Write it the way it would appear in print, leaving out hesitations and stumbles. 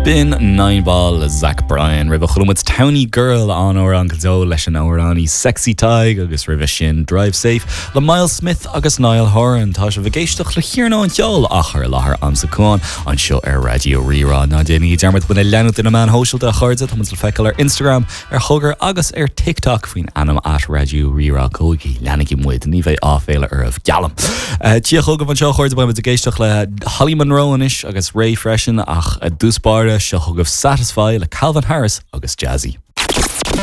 Bin 9ball Zach Bryan ribh chulumid Towny Girl an ó an cadó leis an óraní Sexy Tig agus ribh sin Drive Safe le Miles Smith agus Niall Horan tá se bhgéisteach le chiarná an teol achar láthair am sa cuán an seo Radio Rerá ná déanaí dearmid buna leanút in a man hóisiilta a chuirde tá le feiceil Instagram thugar agus TikTok faoin anam at Radio Rerá cógaí leananaí muid ní bheith áféile armh gealam. Tí chugah an seo chuirde buid géisteach le Holly Monroe inis agus Ray Freshen ach dúspáire se thugah Satisfy le Calvin Harris agus Jazzy.